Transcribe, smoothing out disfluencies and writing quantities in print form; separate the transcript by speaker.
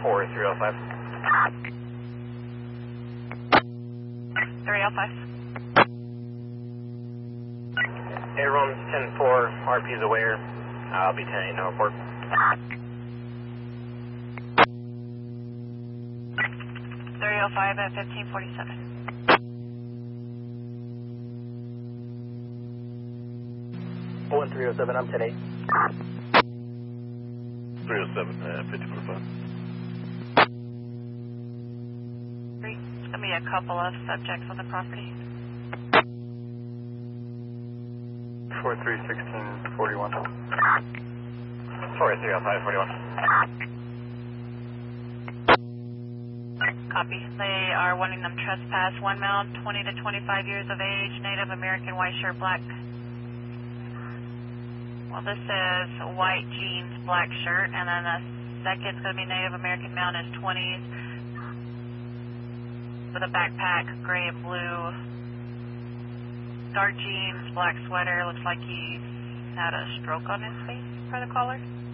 Speaker 1: 4305.
Speaker 2: 305.
Speaker 1: Everyone's 10-4, RP's aware. I'll be 10-8, no report.
Speaker 2: 305 at 1547.
Speaker 3: 1307, I'm 10-8.
Speaker 4: 307 at 5045.
Speaker 2: There's going to be a couple of subjects on the property.
Speaker 4: 431641.
Speaker 1: 4305, 41.
Speaker 2: Copy. They are wanting them trespass. One male, 20 to 25 years of age, Native American, white shirt, black. Well, this says white jeans, black shirt, and then the second's going to be Native American male in his 20s with a backpack, gray and blue, dark jeans, black sweater. Looks like he's had a stroke on his face per the caller.